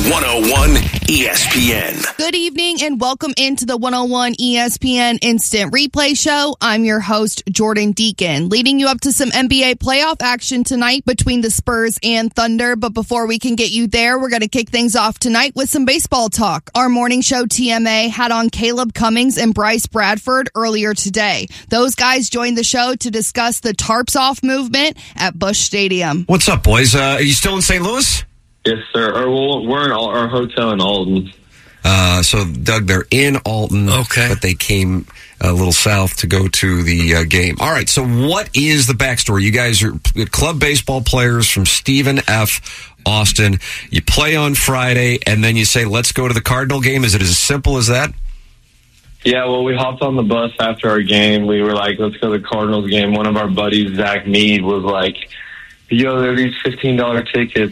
101 ESPN. Good evening and welcome into the 101 ESPN Instant Replay Show. I'm your host, Jordan Deacon, leading you up to some NBA playoff action tonight between the Spurs and Thunder. But before we can get you there, we're going to kick things off tonight with some baseball talk. Our morning show TMA had on Caleb Cummings and Bryce Bradford earlier today. Those guys joined the show to discuss the Tarps Off movement at Busch Stadium. What's up, boys? Are you still in St. Louis? Yes, sir. We're in our hotel in Alton. So, Doug, they're in Alton, but they came a little south to go to the game. All right, so what is the backstory? You guys are club baseball players from Stephen F. Austin. You play on Friday, and then you say, let's go to the Cardinal game. Is it as simple as that? Yeah, well, we hopped on the bus after our game. We were like, let's go to the Cardinals game. One of our buddies, Zach Mead, was like, yo, there are these $15 tickets.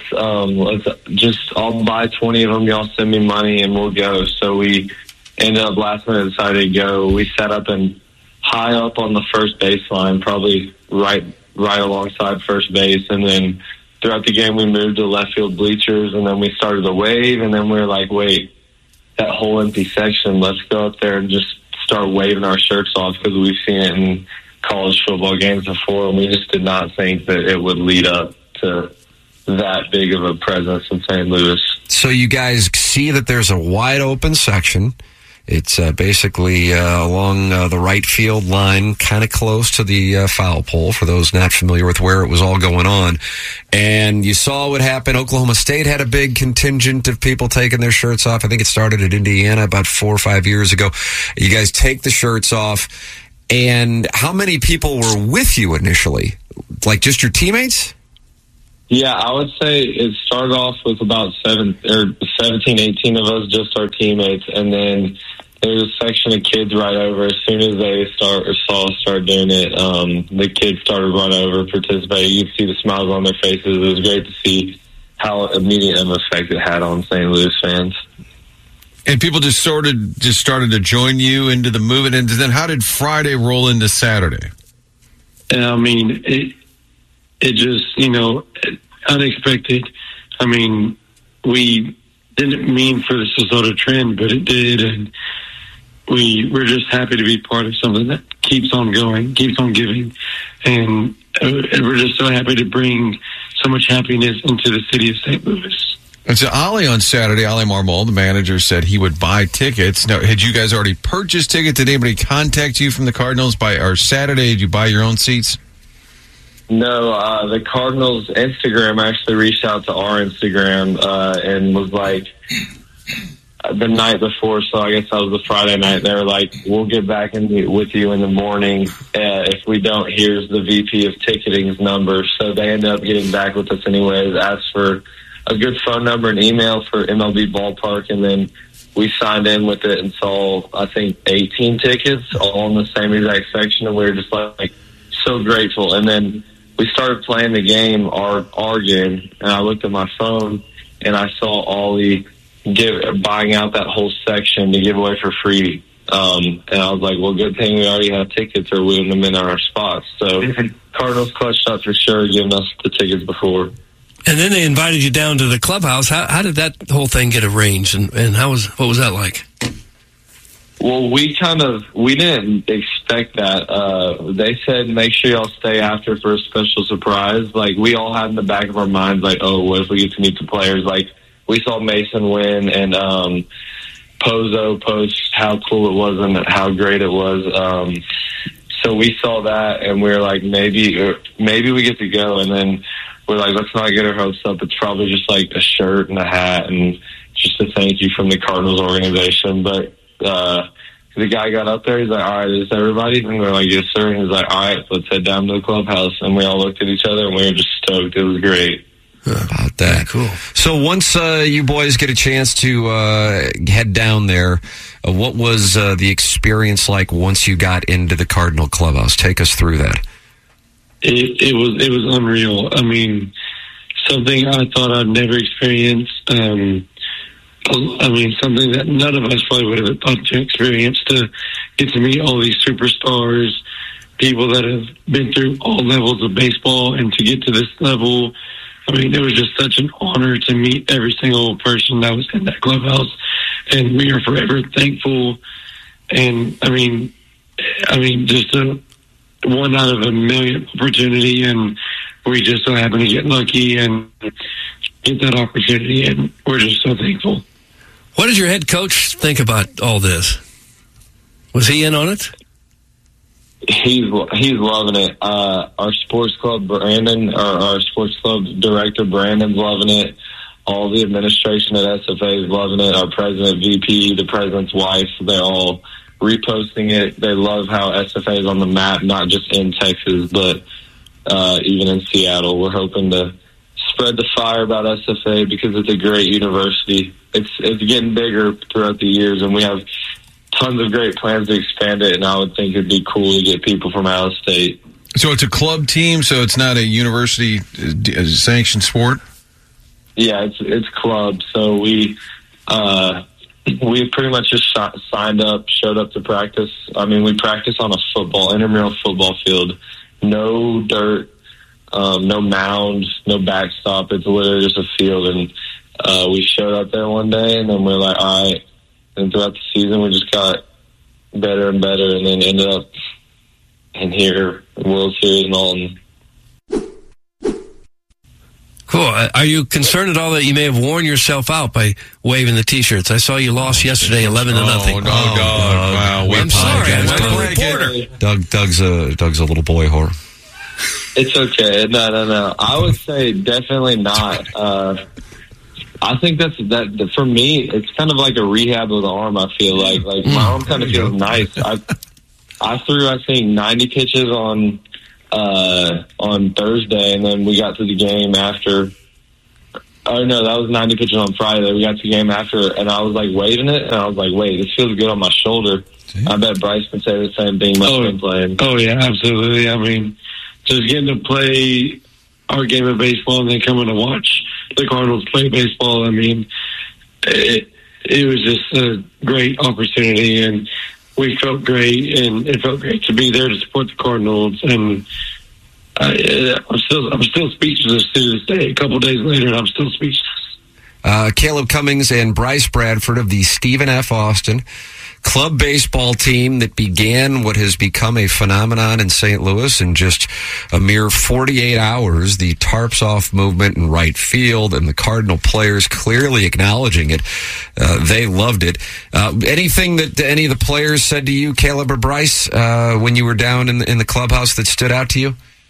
I'll buy 20 of them. Y'all send me money and we'll go. So we ended up last minute decided to go. We sat up and high up on the first baseline, probably right alongside first base. And then throughout the game, we moved to left field bleachers, and then we started to wave. And then we were like, wait, that whole empty section, let's go up there and just start waving our shirts off, because we've seen it in college football games before, and we just did not think that it would lead up to that big of a presence in St. Louis. So you guys see that there's a wide open section. It's basically along the right field line, kind of close to the foul pole, for those not familiar with where it was all going on. And you saw what happened. Oklahoma State had a big contingent of people taking their shirts off. I think it started at Indiana about 4 or 5 years ago. You guys take the shirts off. And how many people were with you initially? Like just your teammates? Yeah, I would say it started off with about 17, 18 of us, just our teammates. And then there was a section of kids right over. As soon as they saw us start doing it, the kids started running over, participating. You could see the smiles on their faces. It was great to see how immediate of an effect it had on St. Louis fans. And people just started to join you into the movement. And then how did Friday roll into Saturday? I mean, it just, unexpected. I mean, we didn't mean for this to sort of trend, but it did. And we're just happy to be part of something that keeps on going, keeps on giving. And we're just so happy to bring so much happiness into the city of St. Louis. And so Ollie on Saturday, Ollie Marmol, the manager, said he would buy tickets. Now, had you guys already purchased tickets? Did anybody contact you from the Cardinals or Saturday? Did you buy your own seats? No, the Cardinals Instagram actually reached out to our Instagram and was like, the night before, so I guess that was the Friday night, they were like, we'll get back with you in the morning. If we don't, here's the VP of Ticketing's number. So they ended up getting back with us anyways, asked for a good phone number and email for MLB Ballpark, and then we signed in with it and saw, I think, 18 tickets all in the same exact section, and we were just like so grateful. And then we started playing the game, our game, and I looked at my phone and I saw Ollie buying out that whole section to give away for free. And I was like, well, good thing we already have tickets, or we wouldn't have been in our spots. So Cardinals clutched up for sure, giving us the tickets before. And then they invited you down to the clubhouse. How did that whole thing get arranged, and what was that like? Well, we didn't expect that. They said, make sure y'all stay after for a special surprise. Like, we all had in the back of our minds, like, oh, what if we get to meet the players? Like, we saw Mason win, and Pozo post how cool it was and how great it was. So we saw that, and we were like, maybe we get to go. And then we're like, let's not get our hopes up. It's probably just like a shirt and a hat and just a thank you from the Cardinals organization. But the guy got up there. He's like, all right, is everybody? And we're like, yes, sir. And he's like, all right, let's head down to the clubhouse. And we all looked at each other, and we were just stoked. It was great. About that. Yeah, cool. So once you boys get a chance to head down there, what was the experience like once you got into the Cardinal clubhouse? Take us through that. It was unreal. I mean, something I thought I'd never experienced. Something that none of us probably would have thought to experience, to get to meet all these superstars, people that have been through all levels of baseball, and to get to this level I mean, it was just such an honor to meet every single person that was in that clubhouse, and we are forever thankful. And I mean, just a one out of a million opportunity, and we just so happen to get lucky and get that opportunity, and we're just so thankful. What did your head coach think about all this? Was he in on it? He's loving it. Our sports club, our sports club director, Brandon's loving it. All the administration at SFA is loving it. Our president, VP, the president's wife, they're all reposting it. They love how SFA is on the map, not just in Texas, but even in Seattle. We're hoping to spread the fire about SFA because it's a great university. It's getting bigger throughout the years, and we have tons of great plans to expand it, and I would think it'd be cool to get people from out of state. So it's a club team, so it's not a university sanctioned sport? Yeah, it's club. So we pretty much just signed up, showed up to practice. I mean, we practice on a intramural football field. No dirt, no mound, no backstop. It's literally just a field. And we showed up there one day, and then we're like, all right. And throughout the season, we just got better and better, and then ended up in here, World Series and all. Cool. Are you concerned at all that you may have worn yourself out by waving the T-shirts? I saw you lost yesterday 11-0. Oh, no, wow. I'm sorry. I was a reporter. Doug's a little boy whore. It's okay. No. I would say definitely not. I think that for me, it's kind of like a rehab of the arm. I feel like my arm kind of feels nice. I threw, I think, 90 pitches on Thursday, and then we got to the game after. Oh no, that was 90 pitches on Friday. We got to the game after, and I was like waving it, and I was like, wait, this feels good on my shoulder. I bet Bryce can say the same thing. Must have been playing. Oh yeah, absolutely. I mean, just getting to play our game of baseball and then coming to watch the Cardinals play baseball. I mean, it was just a great opportunity, and we felt great, and it felt great to be there to support the Cardinals. And I'm still speechless to this day. A couple days later, and I'm still speechless. Caleb Cummings and Bryce Bradford of the Stephen F. Austin club baseball team that began what has become a phenomenon in St. Louis in just a mere 48 hours. The tarps off movement in right field, and the Cardinal players clearly acknowledging it. They loved it. Anything that any of the players said to you, Caleb or Bryce, when you were down in the clubhouse that stood out to you?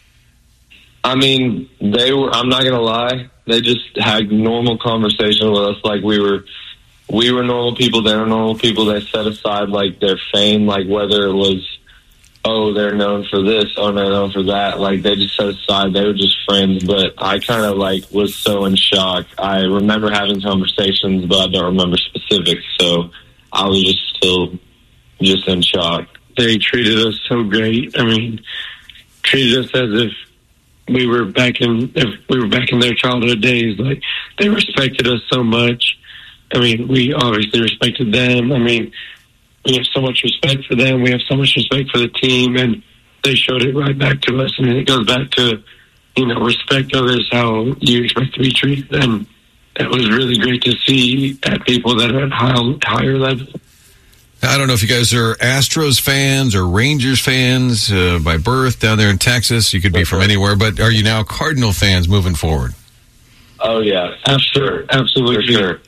I mean, I'm not going to lie. They just had normal conversation with us like we were normal people. They were normal people. They set aside like their fame, like whether it was, oh, they're known for this, oh, they're known for that. Like they just set aside. They were just friends. But I kind of like was so in shock. I remember having conversations, but I don't remember specifics. So I was just still just in shock. They treated us so great. I mean, treated us as if we were back in their childhood days. Like they respected us so much. I mean, we obviously respected them. I mean, we have so much respect for them. We have so much respect for the team, and they showed it right back to us. And it goes back to, respect others, how you expect to be treated. And it was really great to see at people that are at higher level. I don't know if you guys are Astros fans or Rangers fans by birth down there in Texas. You could be from anywhere, but are you now Cardinal fans moving forward? Oh, yeah. Absolutely. For sure.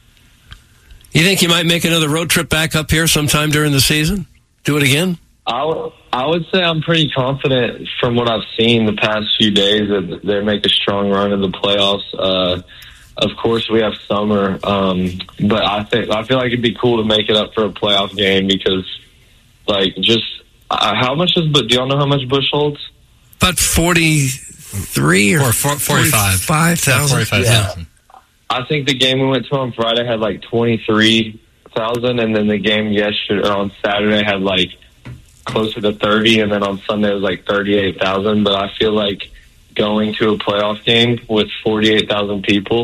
You think you might make another road trip back up here sometime during the season? Do it again? I would say I'm pretty confident from what I've seen the past few days that they make a strong run in the playoffs. Of course, we have summer, but I feel like it'd be cool to make it up for a playoff game because, like, just how much do y'all know how much Busch holds? About 43 or 45,000. 45,000. I think the game we went to on Friday had like 23,000, and then the game on Saturday had like closer to 30, and then on Sunday it was like 38,000. But I feel like going to a playoff game with 48,000 people,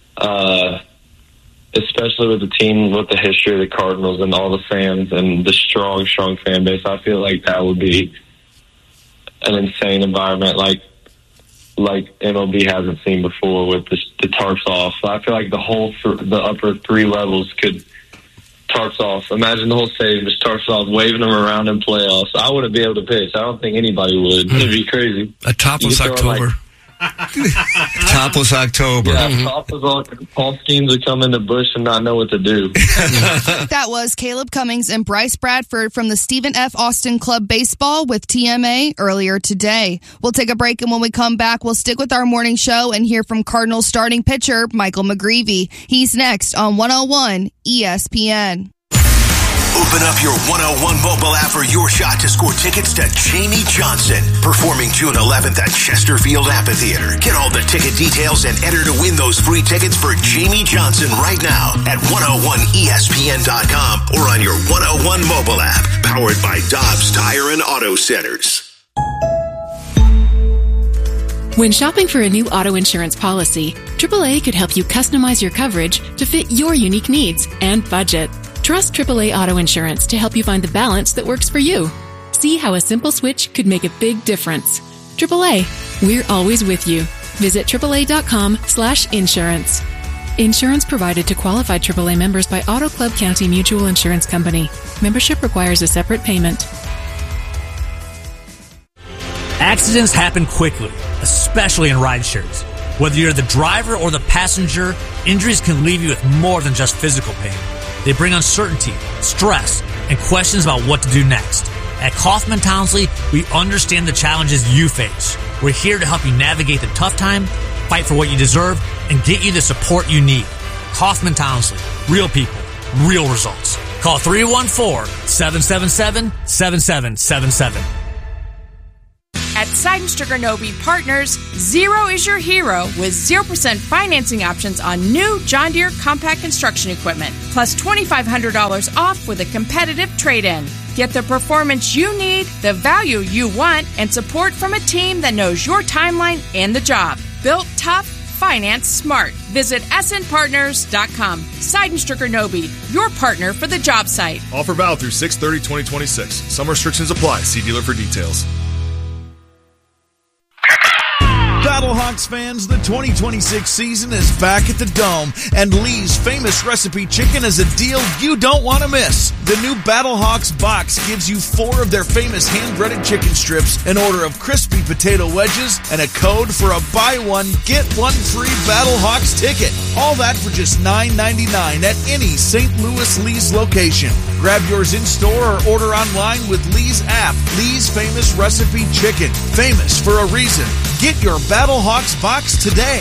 especially with the team with the history of the Cardinals and all the fans and the strong fan base, I feel like that would be an insane environment. Like like MLB hasn't seen before with the tarps off. So I feel like the upper 3 levels could tarps off. Imagine the whole stadium just tarps off, waving them around in playoffs. I wouldn't be able to pitch. I don't think anybody would. It'd be crazy. A topless October. Topless October. Yeah, topless all schemes would come into Busch and not know what to do. That was Caleb Cummings and Bryce Bradford from the Stephen F. Austin Club Baseball with TMA earlier today. We'll take a break, and when we come back, we'll stick with our morning show and hear from Cardinals starting pitcher Michael McGreevy. He's next on 101 ESPN. Open up your 101 mobile app for your shot to score tickets to Jamie Johnson, performing June 11th at Chesterfield Amphitheater. Get all the ticket details and enter to win those free tickets for Jamie Johnson right now at 101ESPN.com or on your 101 mobile app, powered by Dobbs Tire and Auto Centers. When shopping for a new auto insurance policy, AAA could help you customize your coverage to fit your unique needs and budget. Trust AAA Auto Insurance to help you find the balance that works for you. See how a simple switch could make a big difference. AAA, we're always with you. Visit AAA.com/insurance. Insurance provided to qualified AAA members by Auto Club County Mutual Insurance Company. Membership requires a separate payment. Accidents happen quickly, especially in rideshares. Whether you're the driver or the passenger, injuries can leave you with more than just physical pain. They bring uncertainty, stress, and questions about what to do next. At Kaufman Townsley, we understand the challenges you face. We're here to help you navigate the tough time, fight for what you deserve, and get you the support you need. Kaufman Townsley. Real people, real results. Call 314-777-7777. At Seidenstricker Nobe Partners, zero is your hero with 0% financing options on new John Deere compact construction equipment, plus $2,500 off with a competitive trade-in. Get the performance you need, the value you want, and support from a team that knows your timeline and the job. Built tough, financed smart. Visit snpartners.com. Seidenstricker Nobe, your partner for the job site. Offer valid through 6/30/2026. Some restrictions apply. See dealer for details. Battlehawks fans, the 2026 season is back at the Dome, and Lee's Famous Recipe Chicken is a deal you don't want to miss. The new Battlehawks box gives you 4 of their famous hand-breaded chicken strips, an order of crispy potato wedges, and a code for a buy one, get one free Battlehawks ticket. All that for just $9.99 at any St. Louis Lee's location. Grab yours in-store or order online with Lee's app. Lee's Famous Recipe Chicken. Famous for a reason. Get your Battlehawks box today.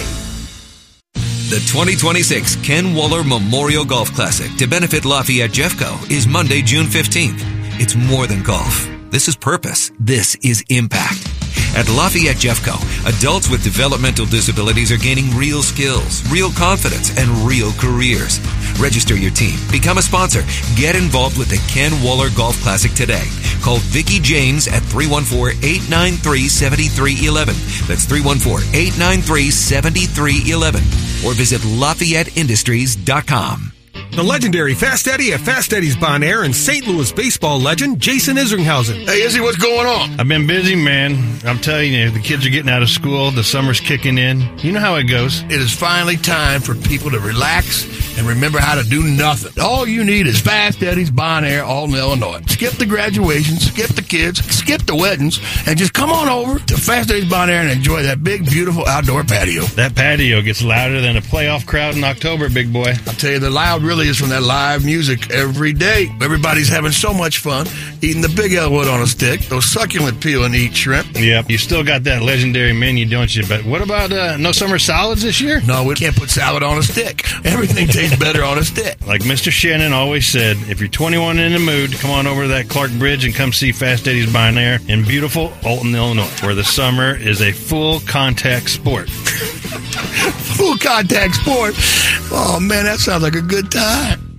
The 2026 Ken Waller Memorial Golf Classic to benefit Lafayette Jeffco is Monday, June 15th. It's more than golf. This is purpose. This is impact. At Lafayette Jeffco, adults with developmental disabilities are gaining real skills, real confidence, and real careers. Register your team. Become a sponsor. Get involved with the Ken Waller Golf Classic today. Call Vicki James at 314-893-7311. That's 314-893-7311. Or visit LafayetteIndustries.com. The legendary Fast Eddie at Fast Eddie's Bon Air and St. Louis baseball legend Jason Isringhausen. Hey, Izzy, what's going on? I've been busy, man. I'm telling you, the kids are getting out of school. The summer's kicking in. You know how it goes. It is finally time for people to relax and remember how to do nothing. All you need is Fast Eddie's Bon Air, Alton, Illinois. Skip the graduations, skip the kids, skip the weddings, and just come on over to Fast Eddie's Bon Air and enjoy that big, beautiful outdoor patio. That patio gets louder than a playoff crowd in October, big boy. I'll tell you, the loud really is from that live music every day. Everybody's having so much fun eating the Big Elwood on a stick, those succulent peel and eat shrimp. Yep, you still got that legendary menu, don't you? But what about no summer salads this year? No, we can't put salad on a stick. Everything tastes better on a stick. Like Mr. Shannon always said, if you're 21 and in the mood, come on over to that Clark Bridge and come see Fast Eddie's Bon Air in beautiful Alton, Illinois, where the summer is a full contact sport. Full contact sport? Oh, man, that sounds like a good time.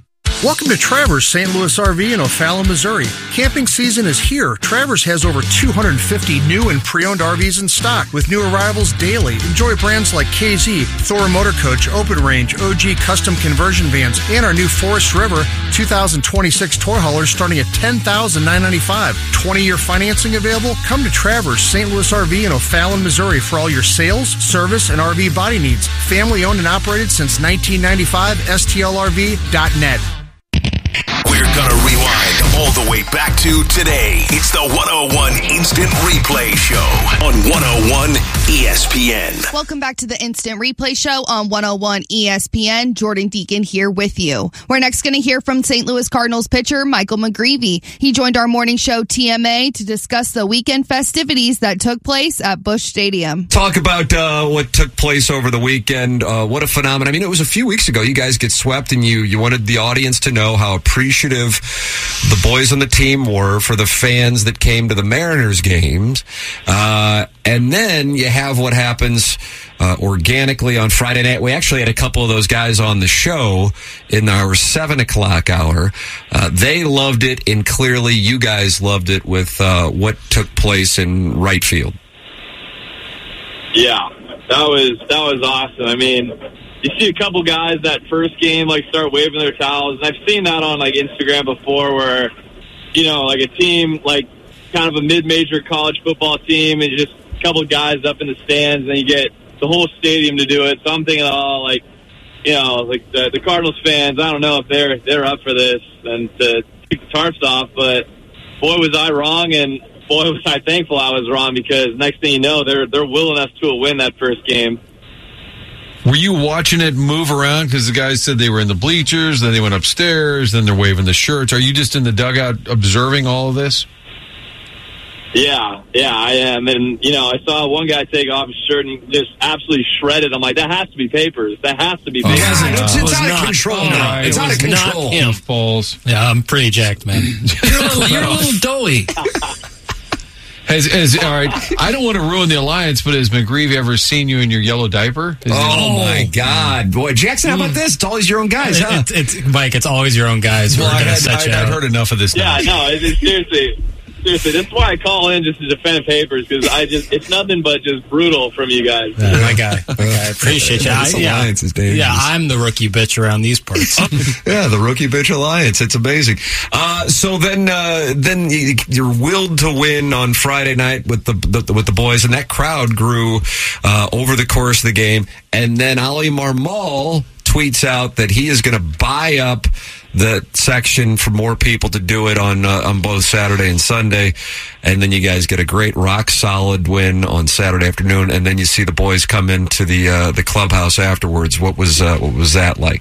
Welcome to Travers St. Louis RV in O'Fallon, Missouri. Camping season is here. Travers has over 250 new and pre-owned RVs in stock with new arrivals daily. Enjoy brands like KZ, Thor Motor Coach, Open Range, OG Custom Conversion Vans, and our new Forest River 2026 toy haulers starting at $10,995. 20-year financing available? Come to Travers St. Louis RV in O'Fallon, Missouri for all your sales, service, and RV body needs. Family owned and operated since 1995. STLRV.net. We're gonna rewind all the way back to today. It's the 101 Instant Replay Show on 101 ESPN. Welcome back to the Instant Replay Show on 101 ESPN. Jordan Deacon here with you. We're next going to hear from St. Louis Cardinals pitcher Michael McGreevy. He joined our morning show TMA to discuss the weekend festivities that took place at Busch Stadium. Talk about what took place over the weekend. What a phenomenon. I mean, it was a few weeks ago. You guys get swept, and you wanted the audience to know how appreciative the boys on the team were for the fans that came to the Mariners games. And then you have what happens organically on Friday night. We actually had a couple of those guys on the show in our 7 o'clock hour. They loved it, and clearly you guys loved it with what took place in right field. Yeah, that was awesome. I mean, you see a couple guys that first game start waving their towels, and I've seen that on Instagram before, where a team kind of a mid-major college football team, and just a couple of guys up in the stands, and you get the whole stadium to do it. So I'm thinking, the Cardinals fans, I don't know if they're up for this and to take the tarps off, but boy was I wrong, and boy was I thankful I was wrong, because next thing you know, they're willing us to a win that first game. Were you watching it move around? Because the guys said they were in the bleachers, then they went upstairs, then they're waving the shirts. Are you just in the dugout observing all of this? Yeah, I am. And, I saw one guy take off his shirt and just absolutely shredded. I'm like, that has to be papers. That has to be papers. It's out of control. No, it's out of control. Balls. Yeah, I'm pretty jacked, man. You're a little doughy. All right, I don't want to ruin the alliance, but has McGreevy ever seen you in your yellow diaper? My God. Boy, Jackson, how about this? It's always your own guys, huh? It's Mike, it's always your own guys. Well, I've heard enough of this now. Yeah, no, seriously, that's why I call in just to defend papers, because it's nothing but just brutal from you guys. Yeah, my guy, I appreciate you. Alliance is dangerous. Yeah, I'm the rookie bitch around these parts. Yeah, the rookie bitch alliance. It's amazing. So then you're willed to win on Friday night with the boys, and that crowd grew over the course of the game. And then Ali Marmol tweets out that he is going to buy up the section for more people to do it on both Saturday and Sunday, and then you guys get a great rock solid win on Saturday afternoon, and then you see the boys come into the clubhouse afterwards. What was that like?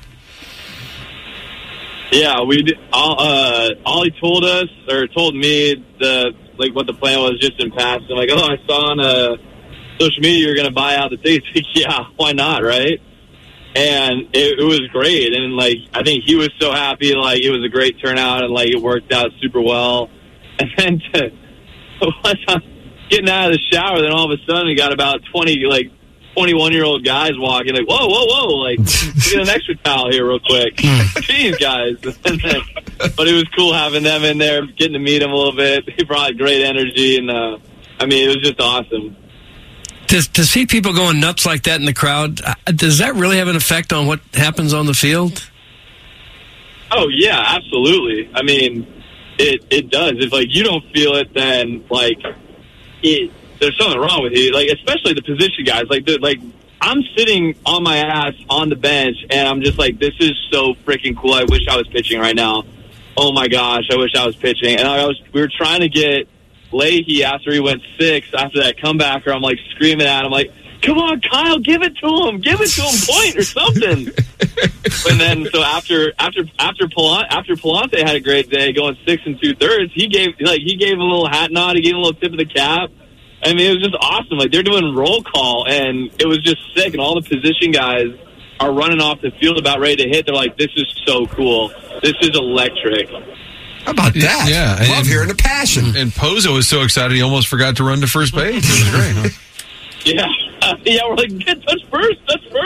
Yeah, we did, Ollie told me what the plan was just in passing. I'm like, I saw on social media you're going to buy out the tickets. Yeah, why not, right? And it was great, and I think he was so happy. It was a great turnout, and it worked out super well. And then once I'm getting out of the shower, then all of a sudden we got about 21-year-old guys walking. Whoa! Get an extra towel here real quick. Jeez, guys! But it was cool having them in there, getting to meet them a little bit. They brought great energy, and it was just awesome. To see people going nuts like that in the crowd, does that really have an effect on what happens on the field? Oh, yeah, absolutely. I mean, it does. If, you don't feel it, then, there's something wrong with you. Especially the position guys. I'm sitting on my ass on the bench, and I'm just this is so freaking cool. I wish I was pitching right now. Oh, my gosh, I wish I was pitching. And we were trying to get Leahy after he went 6 after that comebacker. I'm screaming at him come on, Kyle, give it to him, point or something. And then so after Palante had a great day going 6 2/3, he gave him a little hat nod, he gave him a little tip of the cap. I mean, it was just awesome. They're doing roll call, and it was just sick. And all the position guys are running off the field about ready to hit. They're like, this is so cool. This is electric. How about that? Yeah. I love hearing the passion. And Pozo was so excited he almost forgot to run to first base. It was great, huh? Yeah, Yeah, we're like, touch first.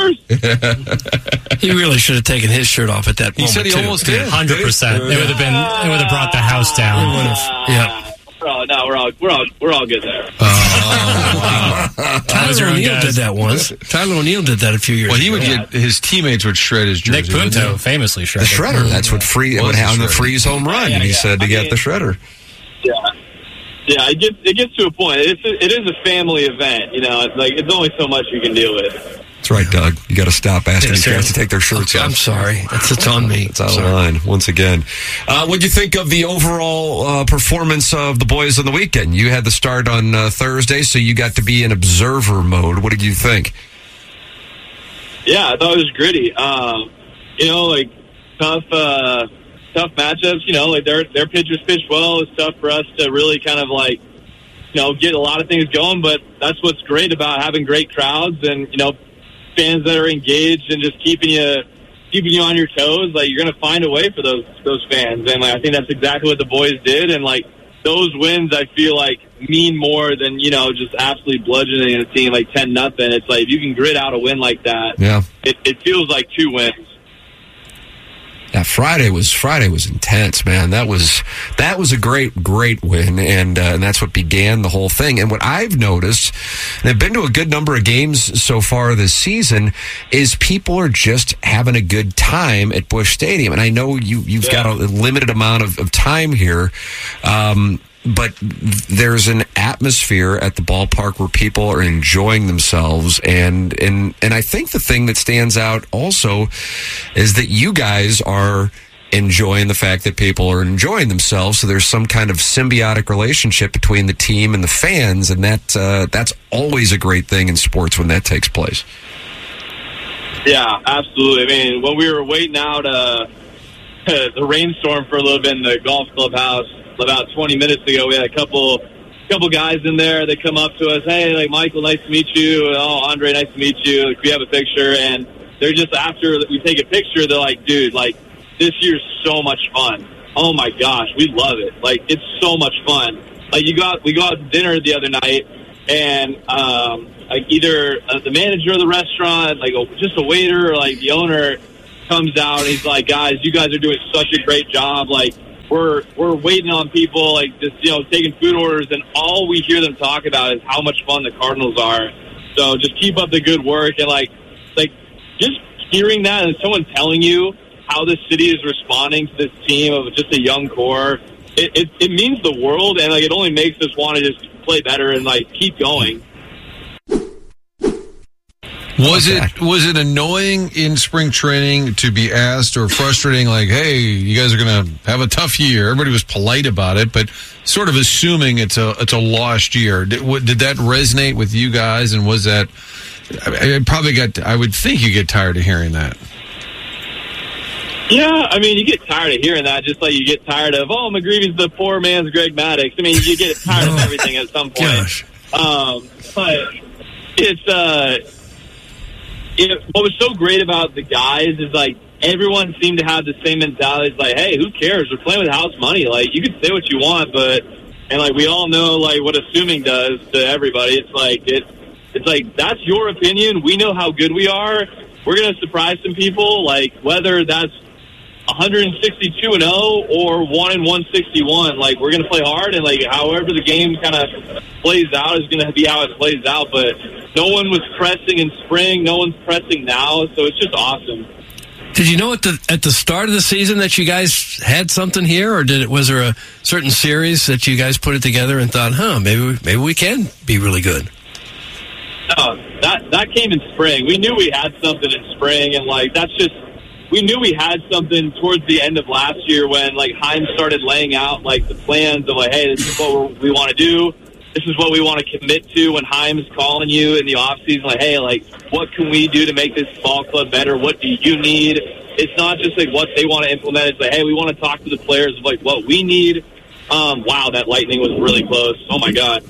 He really should have taken his shirt off at that moment. He said he almost did. 100%. It would have brought the house down. Yeah. We're all good there. Tyler O'Neill did that once. Tyler O'Neill did that a few years ago. Well, he would get his teammates would shred his jersey. Nick Punto famously The shredded. shredder. That's what would have the Freeze home run. He said to get the shredder. Yeah, it gets to a point. It is a family event, you know. It's like it's only so much you can deal with. That's right, Doug. You got to stop asking these guys to take their shirts off. I'm sorry. It's on me. It's out of line once again. What do you think of the overall performance of the boys on the weekend? You had the start on Thursday, so you got to be in observer mode. What did you think? Yeah, I thought it was gritty. You know, like tough matchups. You know, like their pitchers pitched well. It's tough for us to really kind of like, you know, get a lot of things going. But that's what's great about having great crowds and, you know, fans that are engaged and just keeping you on your toes. Like you're going to find a way for those fans, and like I think that's exactly what the boys did. And like those wins, I feel like mean more than, you know, just absolutely bludgeoning a team like 10-0. It's like if you can grit out a win like that, yeah, it feels like 2 wins. Yeah, Friday was intense, man. That was a great win, and that's what began the whole thing. And what I've noticed, and I've been to a good number of games so far this season, is people are just having a good time at Busch Stadium. And I know you've got a limited amount of time here, but there's an atmosphere at the ballpark where people are enjoying themselves, and I think the thing that stands out also is that you guys are enjoying the fact that people are enjoying themselves. So there's some kind of symbiotic relationship between the team and the fans, and that's always a great thing in sports when that takes place. Yeah, absolutely. I mean, when we were waiting out the rainstorm for a little bit in the golf clubhouse about 20 minutes ago, we had a couple guys in there that come up to us. Hey, like, Michael, nice to meet you. Oh, Andre, nice to meet you. Like, we have a picture, and they're just, after we take a picture, they're like, dude, like, this year's so much fun. Oh my gosh, we love it. Like, it's so much fun. Like, we go out to dinner the other night, and like either the manager of the restaurant, like just a waiter, or like the owner comes out and he's like, guys, you guys are doing such a great job. Like, we're waiting on people, like, just, you know, taking food orders, and all we hear them talk about is how much fun the Cardinals are. So just keep up the good work, and like just hearing that and someone telling you how the city is responding to this team of just a young core, it means the world, and like it only makes us want to just play better and like keep going. Was it annoying in spring training to be asked, or frustrating, like, hey, you guys are going to have a tough year? Everybody was polite about it, but sort of assuming it's a lost year. Did that resonate with you guys? And was that, I would think you get tired of hearing that. Yeah, I mean, you get tired of hearing that, just like you get tired of, oh, McGreevy's the poor man's Greg Maddux. I mean, you get tired of everything at some point. Gosh. But it's what was so great about the guys is, like, everyone seemed to have the same mentality. It's like, hey, who cares? We're playing with house money. Like, you can say what you want, and like, we all know, like, what assuming does to everybody. It's like, that's your opinion. We know how good we are. We're going to surprise some people, like, whether that's 162-0 or 1-161. Like, we're going to play hard, and like, however the game kind of plays out is going to be how it plays out. But no one was pressing in spring. No one's pressing now, so it's just awesome. Did you know at the start of the season that you guys had something here, or was there a certain series that you guys put it together and thought, maybe we can be really good? No, that came in spring. We knew we had something in spring, and like we knew we had something towards the end of last year when like Heim started laying out like the plans of like, hey, this is what we want to do. This is what we want to commit to. When Heim's calling you in the offseason, like, hey, like, what can we do to make this ball club better? What do you need? It's not just like what they want to implement. It's like, hey, we want to talk to the players of like what we need. Wow, that lightning was really close. Oh my God.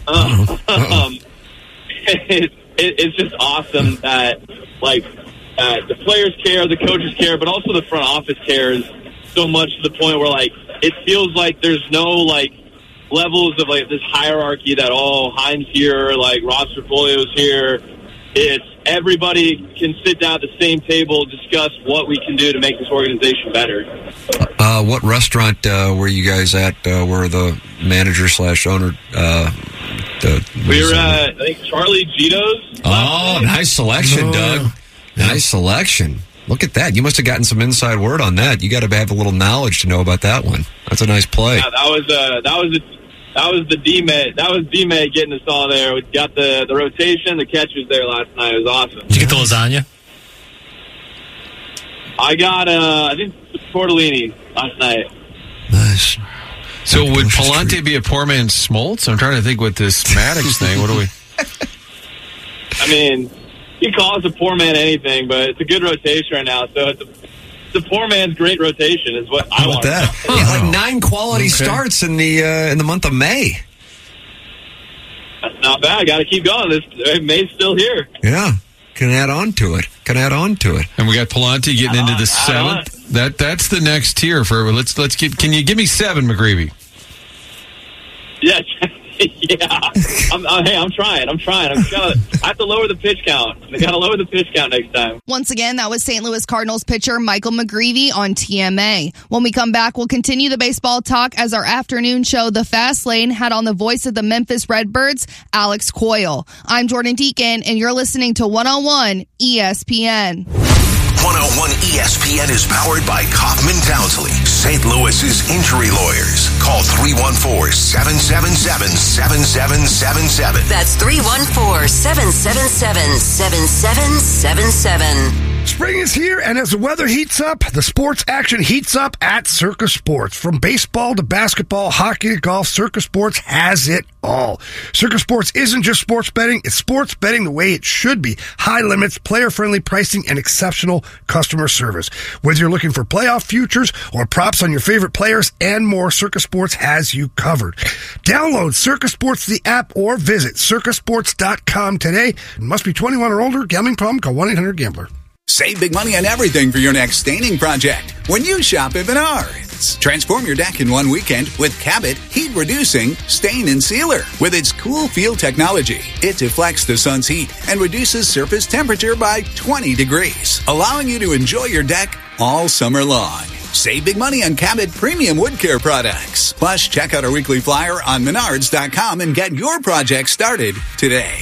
It's just awesome that like the players care, the coaches care, but also the front office cares so much to the point where like it feels like there's no like levels of like this hierarchy that Heim's here, like Ross Trifolio's here, it's everybody can sit down at the same table, discuss what we can do to make this organization better. What restaurant were you guys at? Where the manager / owner? We were at, I think, Charlie Gito's. Oh, nice selection, Doug. Nice selection. Look at that. You must have gotten some inside word on that. You got to have a little knowledge to know about that one. That's a nice play. Yeah, that was the D-Med. That was D-Med getting us all there. We got the rotation, the catches there last night. It was awesome. Did you get the lasagna? I got, I think, tortellini last night. Nice. So would Palante be a poor man's Smoltz? I'm trying to think with this Maddox thing. What do we... I mean, you call us a poor man anything, but it's a good rotation right now. So it's a poor man's great rotation is what I want. That? Yeah, like 9 quality starts in the month of May. That's not bad. Got to keep going. May's still here. Yeah. Can add on to it. And we got Palante getting into the 7th. That's the next tier for let's get. Can you give me 7, McGreevy? Yeah. I'm trying. I have to lower the pitch count. I got to lower the pitch count next time. Once again, that was St. Louis Cardinals pitcher Michael McGreevy on TMA. When we come back, we'll continue the baseball talk as our afternoon show, The Fast Lane, had on the voice of the Memphis Redbirds, Alex Coyle. I'm Jordan Deacon, and you're listening to 101 ESPN. 101 ESPN is powered by Kaufman Townsley, St. Louis's injury lawyers. Call 314-777-7777. That's 314-777-7777. Spring is here, and as the weather heats up, the sports action heats up at Circus Sports. From baseball to basketball, hockey to golf, Circus Sports has it all. Circus Sports isn't just sports betting, it's sports betting the way it should be. High limits, player-friendly pricing, and exceptional customer service. Whether you're looking for playoff futures or props on your favorite players and more, Circus Sports has you covered. Download Circus Sports, the app, or visit circusports.com today. It must be 21 or older. Gambling problem? Call 1-800-GAMBLER. Save big money on everything for your next staining project when you shop at Menards. Transform your deck in one weekend with Cabot Heat Reducing Stain and Sealer. With its cool feel technology, it deflects the sun's heat and reduces surface temperature by 20 degrees, allowing you to enjoy your deck all summer long. Save big money on Cabot premium wood care products. Plus, check out our weekly flyer on Menards.com and get your project started today.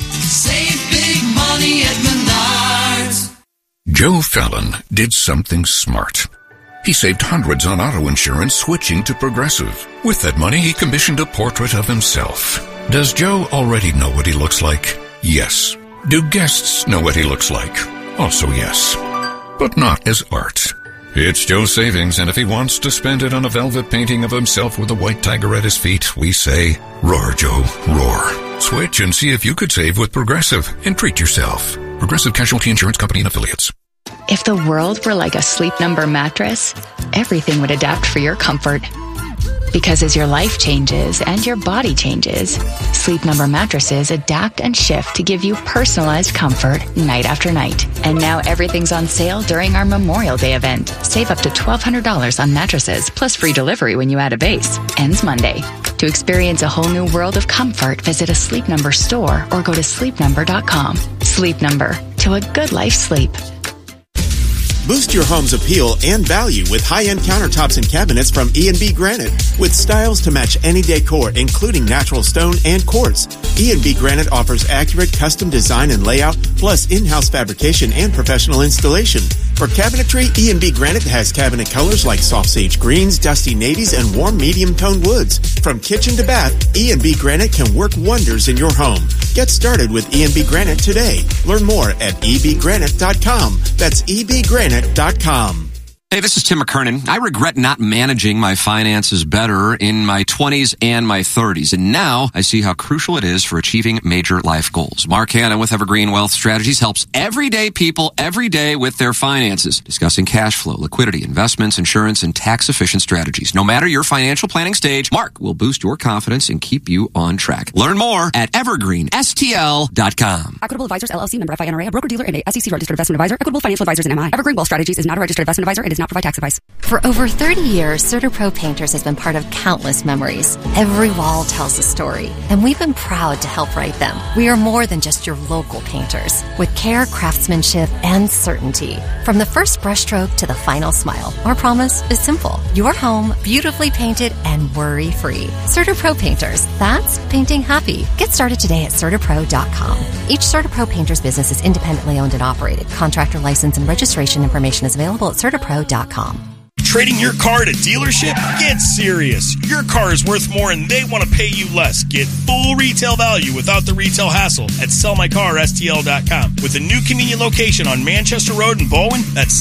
Save big money at Menards. Joe Fallon did something smart. He saved hundreds on auto insurance switching to Progressive. With that money, he commissioned a portrait of himself. Does Joe already know what he looks like? Yes. Do guests know what he looks like? Also yes. But not as art. It's Joe's savings, and if he wants to spend it on a velvet painting of himself with a white tiger at his feet, we say, roar, Joe, roar. Switch and see if you could save with Progressive and treat yourself. Progressive Casualty Insurance Company and Affiliates. If the world were like a Sleep Number mattress, everything would adapt for your comfort. Because as your life changes and your body changes, Sleep Number mattresses adapt and shift to give you personalized comfort night after night. And now everything's on sale during our Memorial Day event. Save up to $1,200 on mattresses, plus free delivery when you add a base. Ends Monday. To experience a whole new world of comfort, visit a Sleep Number store or go to sleepnumber.com. Sleep Number. To a good life sleep. Boost your home's appeal and value with high-end countertops and cabinets from E&B Granite. With styles to match any decor, including natural stone and quartz, E&B Granite offers accurate custom design and layout, plus in-house fabrication and professional installation. For cabinetry, E&B Granite has cabinet colors like soft sage greens, dusty navies, and warm medium-toned woods. From kitchen to bath, E&B Granite can work wonders in your home. Get started with E&B Granite today. Learn more at ebgranite.com. That's ebgranite.com. Hey, this is Tim McKernan. I regret not managing my finances better in my 20s and my 30s. And now I see how crucial it is for achieving major life goals. Mark Hanna with Evergreen Wealth Strategies helps everyday people every day with their finances, discussing cash flow, liquidity, investments, insurance, and tax-efficient strategies. No matter your financial planning stage, Mark will boost your confidence and keep you on track. Learn more at evergreenstl.com. Equitable Advisors, LLC, member FINRA, a broker-dealer and a SEC-registered investment advisor. Equitable Financial Advisors and MI. Evergreen Wealth Strategies is not a registered investment advisor. It is not provide tax advice. For over 30 years, CertaPro Painters has been part of countless memories. Every wall tells a story, and we've been proud to help write them. We are more than just your local painters, with care, craftsmanship, and certainty. From the first brushstroke to the final smile, our promise is simple. Your home, beautifully painted and worry-free. CertaPro Painters, that's painting happy. Get started today at CertaPro.com. Each CertaPro Painters business is independently owned and operated. Contractor license and registration information is available at CertaPro.com. Trading your car at a dealership? Get serious. Your car is worth more and they want to pay you less. Get full retail value without the retail hassle at sellmycarstl.com. With a new convenient location on Manchester Road in Bowen, that's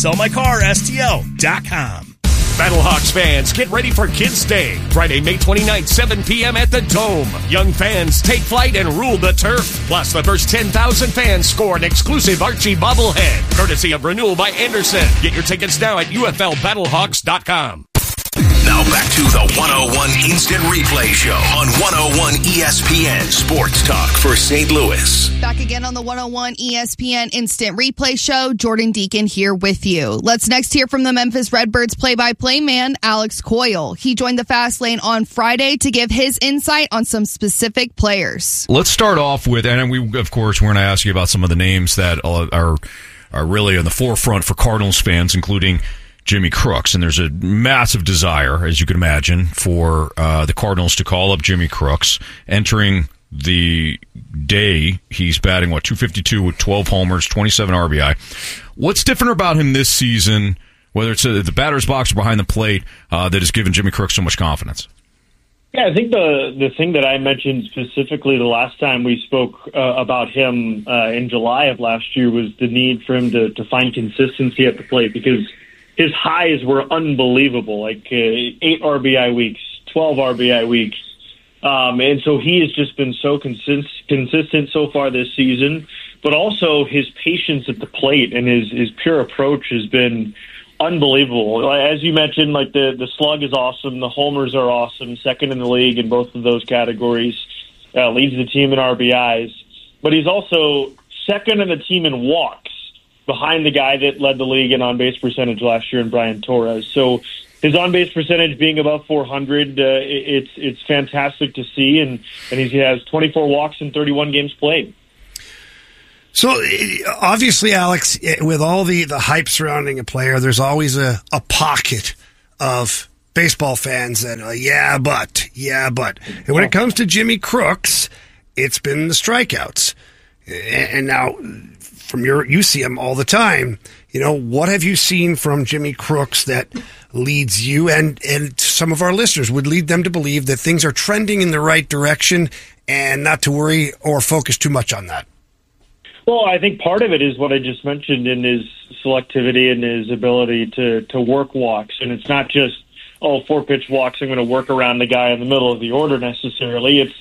sellmycarstl.com. Battlehawks fans, get ready for Kids Day. Friday, May 29th, 7 p.m. at the Dome. Young fans take flight and rule the turf. Plus, the first 10,000 fans score an exclusive Archie bobblehead, courtesy of Renewal by Anderson. Get your tickets now at UFLBattlehawks.com. Now back to the 101 Instant Replay Show on 101 ESPN Sports Talk for St. Louis. Back again on the 101 ESPN Instant Replay Show. Jordan Deacon here with you. Let's next hear from the Memphis Redbirds play-by-play man, Alex Coyle. He joined the Fast Lane on Friday to give his insight on some specific players. Let's start off with, and we're going to ask you about some of the names that are really on the forefront for Cardinals fans, including Jimmy Crooks, and there's a massive desire, as you can imagine, for the Cardinals to call up Jimmy Crooks. Entering the day, he's batting, 252 with 12 homers, 27 RBI. What's different about him this season, whether it's the batter's box or behind the plate, that has given Jimmy Crooks so much confidence? Yeah, I think the thing that I mentioned specifically the last time we spoke about him in July of last year was the need for him to find consistency at the plate, because his highs were unbelievable, like 8 RBI weeks, 12 RBI weeks. And so he has just been so consistent so far this season, but also his patience at the plate and his pure approach has been unbelievable. As you mentioned, like the slug is awesome, the homers are awesome, second in the league in both of those categories, leads the team in RBIs, but he's also second in the team in walks, behind the guy that led the league in on-base percentage last year in Brian Torres. So his on-base percentage being above 400, it's fantastic to see, and he has 24 walks in 31 games played. So, obviously, Alex, with all the hype surrounding a player, there's always a pocket of baseball fans that, yeah, but. And when it comes to Jimmy Crooks, it's been the strikeouts. And now, you see him all the time. What have you seen from Jimmy Crooks that leads you and some of our listeners would lead them to believe that things are trending in the right direction and not to worry or focus too much on that? Well, I think part of it is what I just mentioned in his selectivity and his ability to work walks. And it's not just, 4-pitch walks, I'm going to work around the guy in the middle of the order necessarily. It's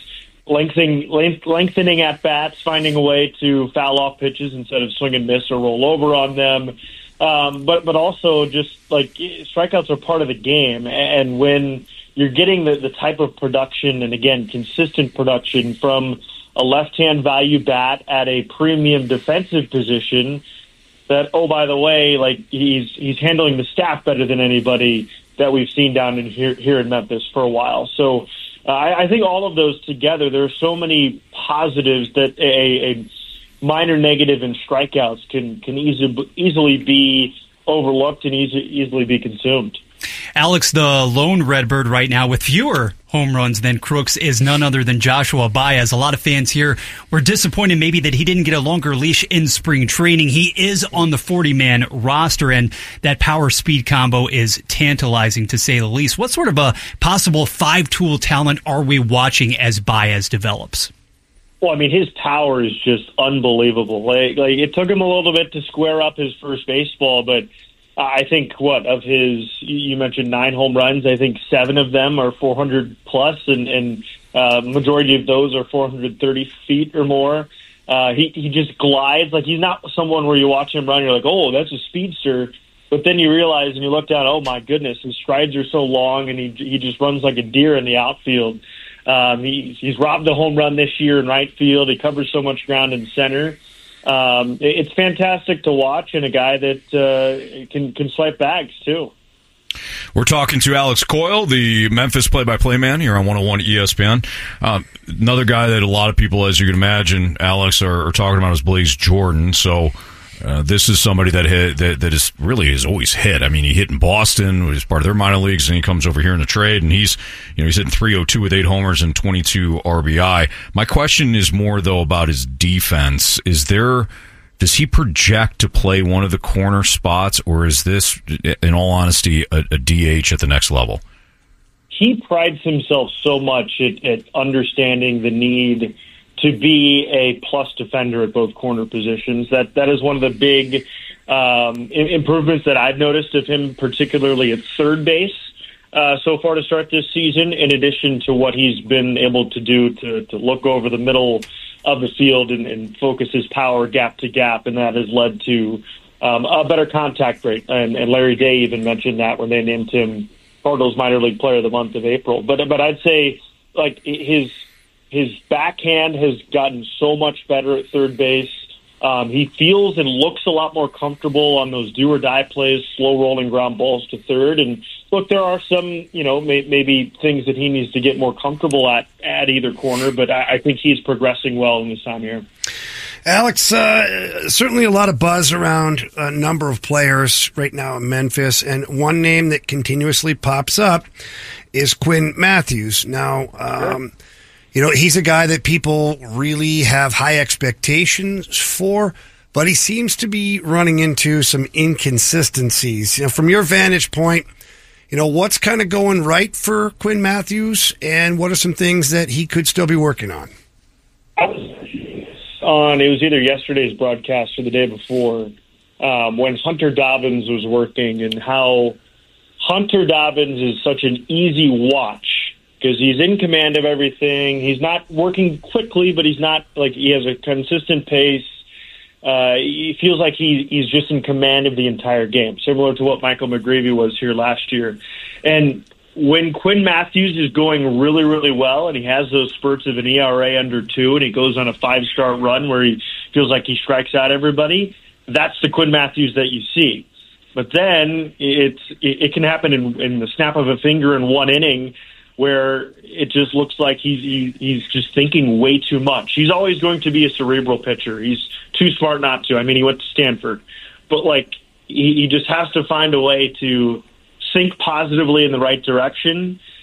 lengthening at bats, finding a way to foul off pitches instead of swing and miss or roll over on them. But also just like strikeouts are part of the game. And when you're getting the type of production, and again, consistent production from a left-hand value bat at a premium defensive position, that, by the way, like he's handling the staff better than anybody that we've seen down in here in Memphis for a while. So I think all of those together, there are so many positives that a minor negative in strikeouts can easily be overlooked and easily be consumed. Alex, the lone Redbird right now with fewer home runs than Crooks is none other than Joshua Baez. A lot of fans here were disappointed maybe that he didn't get a longer leash in spring training. He is on the 40-man roster, and that power-speed combo is tantalizing, to say the least. What sort of a possible five-tool talent are we watching as Baez develops? Well, I mean, his power is just unbelievable. Like it took him a little bit to square up his first baseball, but I think of his, you mentioned 9 home runs, I think 7 of them are 400 plus, and majority of those are 430 feet or more. He just glides. Like, he's not someone where you watch him run, you're like, oh, that's a speedster. But then you realize and you look down, oh my goodness, his strides are so long, and he just runs like a deer in the outfield. He's robbed a home run this year in right field. He covers so much ground in center. It's fantastic to watch, and a guy that can swipe bags too. We're talking to Alex Coyle, the Memphis play-by-play man here on 101 ESPN. Another guy that a lot of people, as you can imagine, Alex, are talking about is Blaze Jordan. So this is somebody that has always hit. I mean, he hit in Boston, was part of their minor leagues, and he comes over here in the trade, and he's hitting .302 with 8 homers and 22 RBI. My question is more though about his defense. Does he project to play one of the corner spots, or is this, in all honesty, a DH at the next level? He prides himself so much at understanding the need to be a plus defender at both corner positions. That is one of the big improvements that I've noticed of him, particularly at third base so far to start this season, in addition to what he's been able to do to look over the middle of the field and focus his power gap to gap, and that has led to a better contact rate. And Larry Day even mentioned that when they named him Cardinals Minor League Player of the Month of April. But I'd say like his backhand has gotten so much better at third base. He feels and looks a lot more comfortable on those do-or-die plays, slow-rolling ground balls to third. And, look, there are some, maybe things that he needs to get more comfortable at either corner, but I think he's progressing well in his time here. Alex, certainly a lot of buzz around a number of players right now in Memphis, and one name that continuously pops up is Quinn Matthews. Now, he's a guy that people really have high expectations for, but he seems to be running into some inconsistencies. From your vantage point, what's kind of going right for Quinn Matthews, and what are some things that he could still be working on? It was either yesterday's broadcast or the day before, when Hunter Dobbins was working, and how Hunter Dobbins is such an easy watch because he's in command of everything. He's not working quickly, but he's not he has a consistent pace. He feels like he's just in command of the entire game, similar to what Michael McGreevy was here last year. And when Quinn Matthews is going really, really well, and he has those spurts of an ERA under 2, and he goes on a 5-star run where he feels like he strikes out everybody, that's the Quinn Matthews that you see. But then it can happen in the snap of a finger in one inning, where it just looks like he's just thinking way too much. He's always going to be a cerebral pitcher. He's too smart not to. I mean, he went to Stanford. But, he just has to find a way to think positively in the right direction